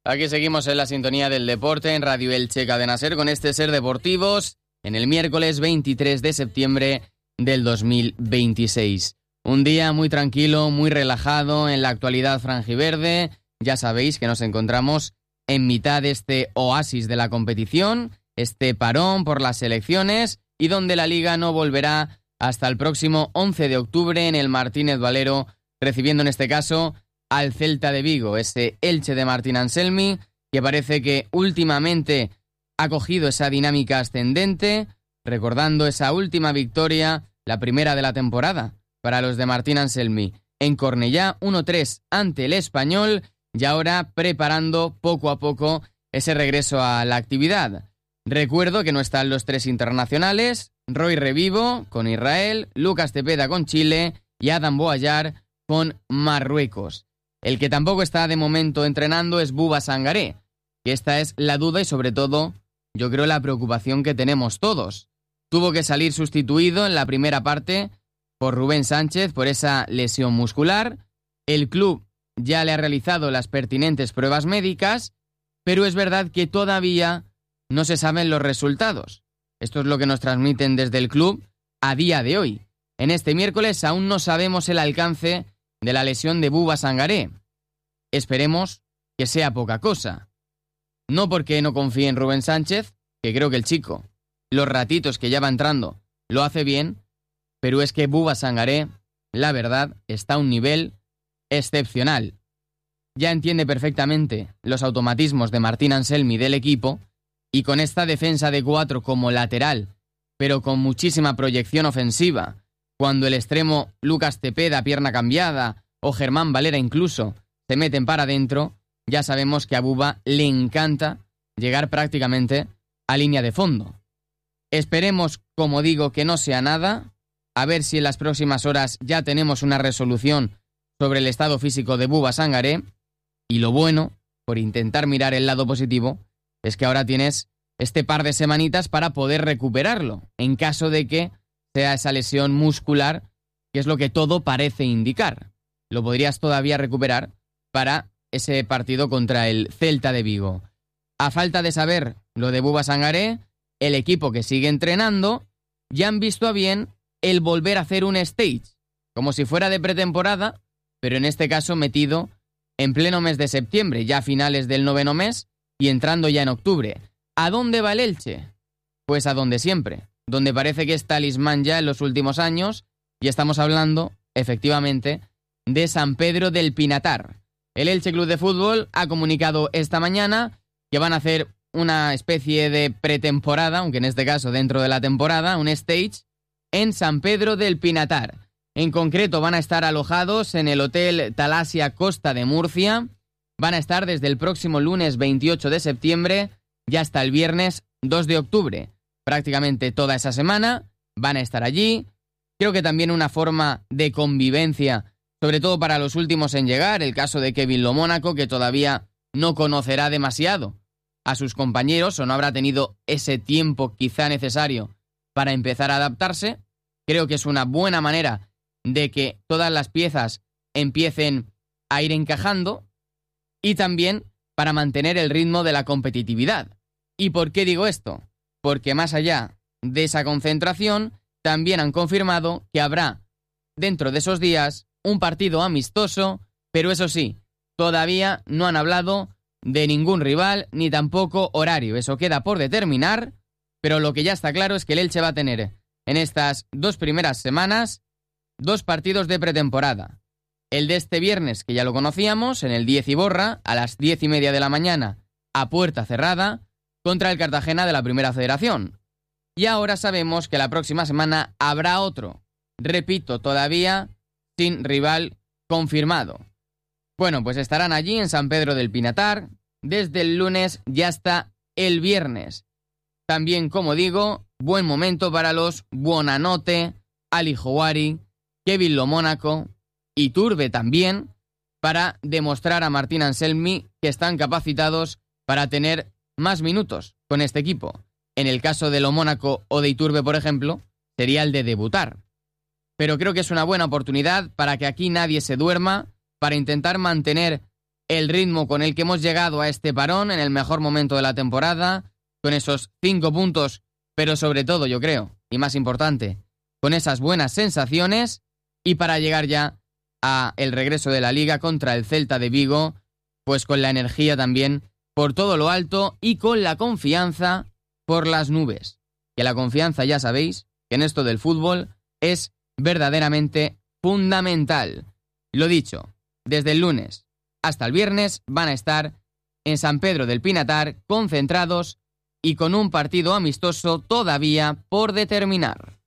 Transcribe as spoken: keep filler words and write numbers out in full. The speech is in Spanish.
Aquí seguimos en la sintonía del deporte en Radio Elche Cadena Ser con este Ser Deportivos en el miércoles veintitrés de septiembre del dos mil veintiséis. Un día muy tranquilo, muy relajado en la actualidad franjiverde. Ya sabéis que nos encontramos en mitad de este oasis de la competición, este parón por las selecciones y donde la Liga no volverá hasta el próximo once de octubre en el Martínez Valero, recibiendo en este caso al Celta de Vigo, ese Elche de Martín Anselmi, que parece que últimamente ha cogido esa dinámica ascendente, recordando esa última victoria, la primera de la temporada, para los de Martín Anselmi, en Cornellá, uno tres ante el Español, y ahora preparando poco a poco ese regreso a la actividad. Recuerdo que no están los tres internacionales, Roy Revivo con Israel, Lucas Tepeda con Chile y Adam Boallar con Marruecos. El que tampoco está de momento entrenando es Buba Sangaré, que esta es la duda y sobre todo, yo creo, la preocupación que tenemos todos. Tuvo que salir sustituido en la primera parte por Rubén Sánchez por esa lesión muscular. El club ya le ha realizado las pertinentes pruebas médicas, pero es verdad que todavía no se saben los resultados. Esto es lo que nos transmiten desde el club a día de hoy. En este miércoles aún no sabemos el alcance de la lesión de Buba Sangaré. Esperemos que sea poca cosa. No porque no confíe en Rubén Sánchez, que creo que el chico, los ratitos que ya va entrando, lo hace bien, pero es que Buba Sangaré, la verdad, está a un nivel excepcional. Ya entiende perfectamente los automatismos de Martín Anselmi del equipo, y con esta defensa de cuatro como lateral, pero con muchísima proyección ofensiva, cuando el extremo Lucas Tepeda, pierna cambiada, o Germán Valera incluso, se meten para adentro, ya sabemos que a Buba le encanta llegar prácticamente a línea de fondo. Esperemos, como digo, que no sea nada, a ver si en las próximas horas ya tenemos una resolución sobre el estado físico de Buba Sangaré, y lo bueno, por intentar mirar el lado positivo, es que ahora tienes este par de semanitas para poder recuperarlo, en caso de que sea esa lesión muscular, que es lo que todo parece indicar. Lo podrías todavía recuperar para ese partido contra el Celta de Vigo. A falta de saber lo de Buba Sangaré, el equipo que sigue entrenando ya han visto a bien el volver a hacer un stage, como si fuera de pretemporada, pero en este caso metido en pleno mes de septiembre, ya a finales del noveno mes y entrando ya en octubre. ¿A dónde va el Elche? Pues a donde siempre, donde parece que es talismán ya en los últimos años, y estamos hablando, efectivamente, de San Pedro del Pinatar. El Elche Club de Fútbol ha comunicado esta mañana que van a hacer una especie de pretemporada, aunque en este caso dentro de la temporada, un stage, en San Pedro del Pinatar. En concreto van a estar alojados en el Hotel Talasia Costa de Murcia. Van a estar desde el próximo lunes veintiocho de septiembre y hasta el viernes dos de octubre. Prácticamente toda esa semana van a estar allí. Creo que también una forma de convivencia, sobre todo para los últimos en llegar, el caso de Kevin Lo Mónaco, que todavía no conocerá demasiado a sus compañeros o no habrá tenido ese tiempo quizá necesario para empezar a adaptarse. Creo que es una buena manera de que todas las piezas empiecen a ir encajando y también para mantener el ritmo de la competitividad. ¿Y por qué digo esto? Porque más allá de esa concentración, también han confirmado que habrá dentro de esos días un partido amistoso, pero eso sí, todavía no han hablado de ningún rival ni tampoco horario. Eso queda por determinar, pero lo que ya está claro es que el Elche va a tener en estas dos primeras semanas dos partidos de pretemporada. El de este viernes, que ya lo conocíamos, en el diez y borra, a las diez y media de la mañana, a puerta cerrada, contra el Cartagena de la Primera Federación. Y ahora sabemos que la próxima semana habrá otro. Repito, todavía sin rival confirmado. Bueno, pues estarán allí en San Pedro del Pinatar desde el lunes y hasta el viernes. También, como digo, buen momento para los Buonanotte, Ali Houari, Kevin Lo Mónaco y Iturbe también, para demostrar a Martín Anselmi que están capacitados para tener más minutos con este equipo. En el caso de Lo Mónaco o de Iturbe, por ejemplo, sería el de debutar. Pero creo que es una buena oportunidad para que aquí nadie se duerma, para intentar mantener el ritmo con el que hemos llegado a este parón en el mejor momento de la temporada, con esos cinco puntos, pero sobre todo, yo creo, y más importante, con esas buenas sensaciones, y para llegar ya a el regreso de la Liga contra el Celta de Vigo, pues con la energía también por todo lo alto y con la confianza por las nubes. Que la confianza, ya sabéis, que en esto del fútbol es verdaderamente fundamental. Lo dicho, desde el lunes hasta el viernes van a estar en San Pedro del Pinatar concentrados y con un partido amistoso todavía por determinar.